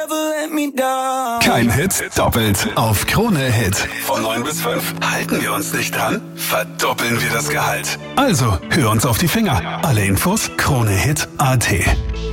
Kein Hit, doppelt auf Krone Hit. Von 9 bis 5. Halten wir uns nicht dran? Verdoppeln wir das Gehalt. Also, hör uns auf die Finger. Alle Infos kronehit.at.